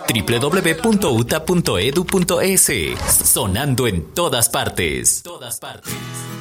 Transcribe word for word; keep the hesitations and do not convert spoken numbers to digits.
doble u doble u doble u punto u t a punto e d u punto e s. Sonando en todas partes. Todas partes.